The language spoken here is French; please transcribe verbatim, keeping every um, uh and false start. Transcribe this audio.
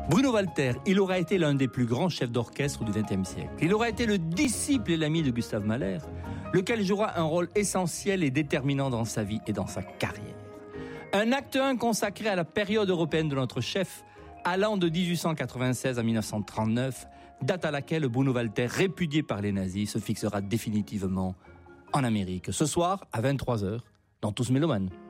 Bruno Walter, il aura été l'un des plus grands chefs d'orchestre du vingtième siècle. Il aura été le disciple et l'ami de Gustave Mahler, lequel jouera un rôle essentiel et déterminant dans sa vie et dans sa carrière. Un acte un consacré à la période européenne de notre chef, allant de dix-huit cent quatre-vingt-seize à mille neuf cent trente-neuf, date à laquelle Bruno Walter, répudié par les nazis, se fixera définitivement en Amérique. Ce soir, à vingt-trois heures, dans Tous Mélomanes.